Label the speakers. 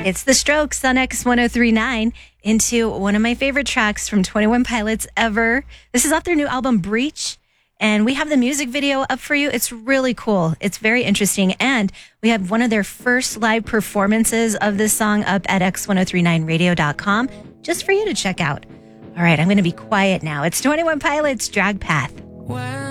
Speaker 1: It's The Strokes on X1039 into one of my favorite tracks from 21 Pilots ever. This is off their new album, Breach. And we have the music video up for you. It's really cool. It's very interesting. And we have one of their first live performances of this song up at x1039radio.com just for you to check out. All right, I'm going to be quiet now. It's 21 Pilots, Drag Path.